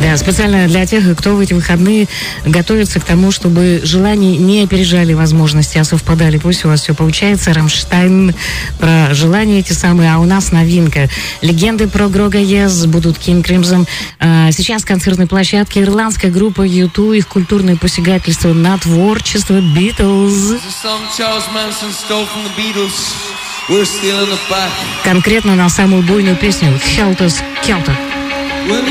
Да, специально для тех, кто в эти выходные готовится к тому, чтобы желания не опережали возможности, а совпадали. Пусть у вас все получается. Рамштайн про желания эти самые, а у нас новинка. Легенды про Грога Yes будут King Crimson. Сейчас в концертной площадке ирландская группа U2, их культурное посягательство на творчество Beatles. Конкретно на самую буйную песню Helter Skelter.